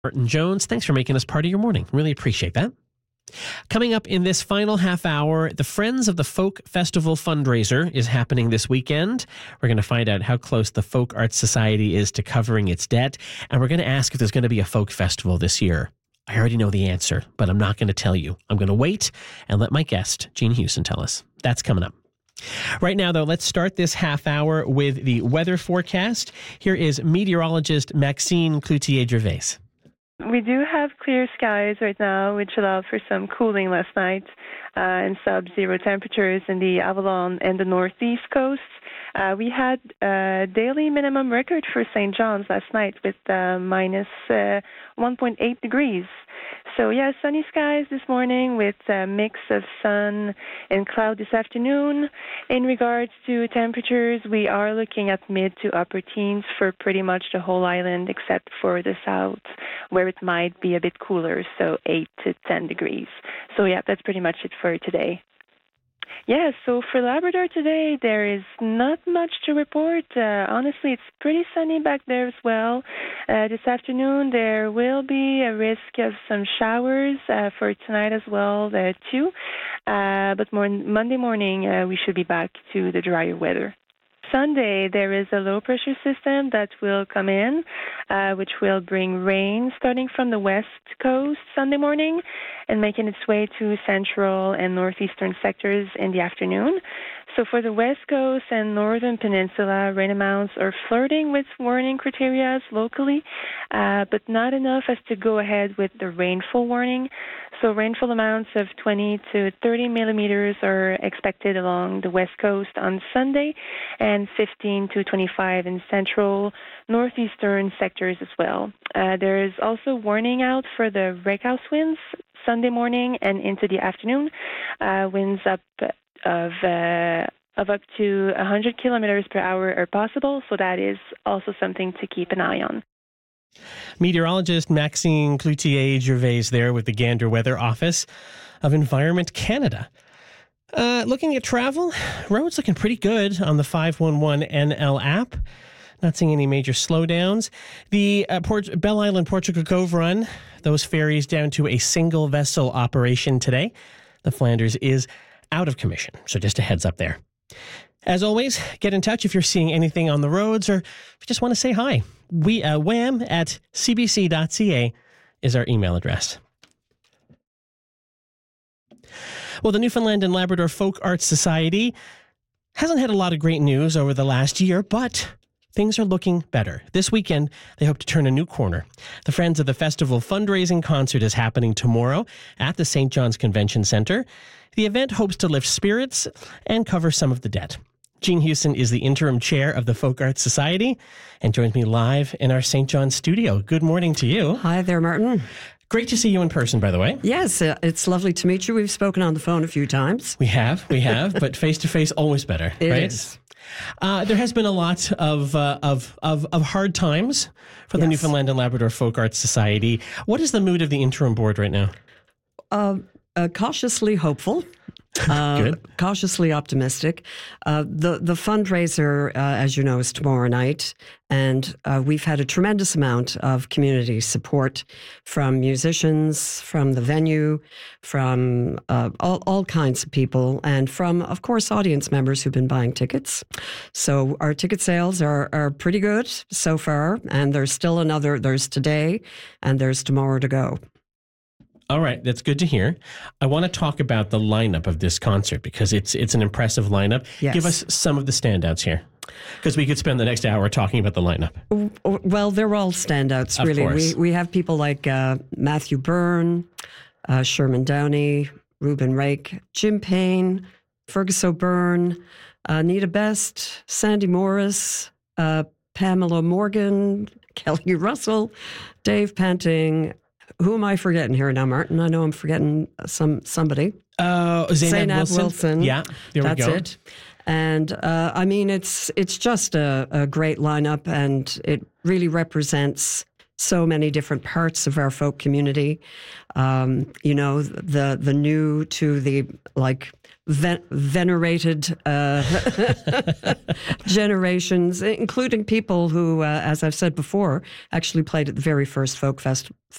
Martin Jones, thanks for making us part of your morning. Really appreciate that. Coming up in this final half hour, the Friends of the Folk Festival fundraiser is happening this weekend. We're going to find out how close the Folk Arts Society is to covering its debt, and we're going to ask if there's going to be a folk festival this year. I already know the answer, but I'm not going to tell you. I'm going to wait and let my guest, Jean Houston, tell us. That's coming up. Right now, though, let's start this half hour with the weather forecast. Here is meteorologist Maxime Cloutier-Gervais. We do have clear skies right now, which allowed for some cooling last night and sub-zero temperatures in the Avalon and the northeast coast. We had a daily minimum record for St. John's last night with minus 1.8 degrees. So, yeah, sunny skies this morning with a mix of sun and cloud this afternoon. In regards to temperatures, we are looking at mid to upper teens for pretty much the whole island except for the south, where it might be a bit cooler, so 8 to 10 degrees. So, yeah, that's pretty much it for today. Yeah, so for Labrador today, there is not much to report. Honestly, it's pretty sunny back there as well. This afternoon, there will be a risk of some showers for tonight as well, too. But Monday morning, we should be back to the drier weather. Sunday, there is a low-pressure system that will come in, which will bring rain starting from the west coast Sunday morning and making its way to central and northeastern sectors in the afternoon. So for the west coast and northern peninsula, rain amounts are flirting with warning criteria locally, but not enough as to go ahead with the rainfall warning. So rainfall amounts of 20 to 30 millimeters are expected along the west coast on Sunday and 15 to 25 in central, northeastern sectors as well. There is also warning out for the breakhouse winds Sunday morning and into the afternoon. Winds up up to 100 kilometers per hour are possible, so that is also something to keep an eye on. Meteorologist Maxime Cloutier-Gervais there with the Gander Weather Office of Environment Canada. Looking at travel, roads looking pretty good on the 511 NL app. Not seeing any major slowdowns. The Bell Island Portugal Cove run, those ferries down to a single vessel operation today. The Flanders is out of commission, so just a heads up there. As always, get in touch if you're seeing anything on the roads or if you just want to say hi. wham@cbc.ca is our email address. Well, the Newfoundland and Labrador Folk Arts Society hasn't had a lot of great news over the last year, but things are looking better. This weekend, they hope to turn a new corner. The Friends of the Festival fundraising concert is happening tomorrow at the St. John's Convention Centre. The event hopes to lift spirits and cover some of the debt. Jean Houston is the interim chair of the Folk Arts Society and joins me live in our St. John's studio. Good morning to you. Hi there, Martin. Great to see you in person, by the way. Yes, it's lovely to meet you. We've spoken on the phone a few times. We have, but face-to-face always better, It right? is. There has been a lot of hard times for the Newfoundland and Labrador Folk Arts Society. What is the mood of the interim board right now? Cautiously hopeful. Good. Cautiously optimistic. The fundraiser, as you know, is tomorrow night, and we've had a tremendous amount of community support from musicians, from the venue, from all kinds of people, and from, of course, audience members who've been buying tickets. So our ticket sales are pretty good so far, and there's today and there's tomorrow to go. All right, that's good to hear. I want to talk about the lineup of this concert because it's an impressive lineup. Yes. Give us some of the standouts here, because we could spend the next hour talking about the lineup. Well, they're all standouts, Of really. course. We have people like Matthew Byrne, Sherman Downey, Reuben Rake, Jim Payne, Fergus O'Byrne, Anita Best, Sandy Morris, Pamela Morgan, Kelly Russell, Dave Panting. Who am I forgetting here now, Martin? I know I'm forgetting somebody. Zainab Wilson. Yeah, there we go. That's it. And I mean, it's just a great lineup, and it really represents so many different parts of our folk community. You know, the new to the venerated generations, including people who, as I've said before, actually played at the very first folk